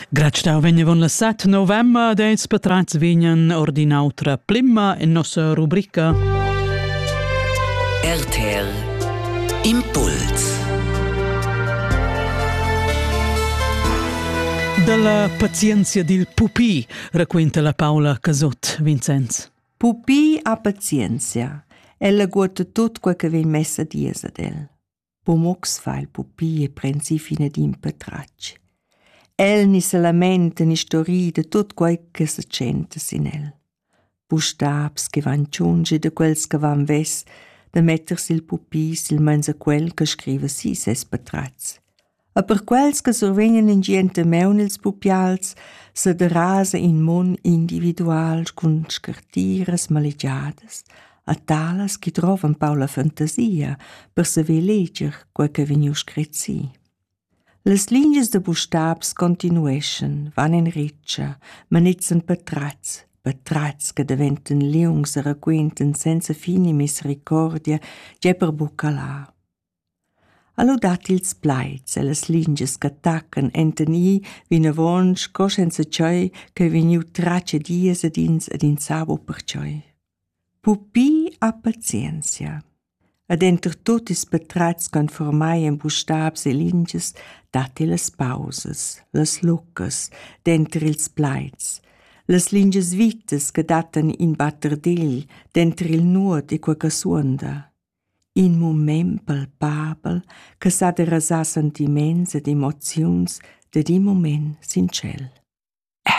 Gratstau vegna la 7 novembre dei patrats vignan ordinautra plimma in nostra rubrica RTR Impuls. della pazienza del pupì, racconta la Paola Casot, Vincenz. Pupì ha pazienza. Ella guarda tutto quel che viene messa a diesa del. Pomox fa il pupì e prensi fine di impatracci. El ni se lamenta ni storie de tutto quel che se sente sin el. Bustabs che van giunge de quels che van ves, de mettersi il pupì sil menza quel che scrive si ses patrats. E per quels che survegnan in gente meun ils pupials, se de rasa in mon individual cun scartiras maligiadas, a talas che trovan paula fantasia per saver leger quel che veniu scret si. Les linges de bustabs continueschen, van in riccia, manitzen patrats che diventen liungs e racquenten senza fini misericordia, ge per bucalà. Allo dat ils plaids e les linges che attaccan enteni vina vonsch co senza cioi che veniu tracce dies ed in sabo per cioi. Pupì ha pazienza. Ed enter tutis patrats conformai en bustabs e linges dati les pauses, les lucas, denter ils plaids, les linges vites che datan in batterdel, denter il nuot e quaca suonda. In moment palpabel che sa de rasar sentiments ed emoziuns de di moment sincel.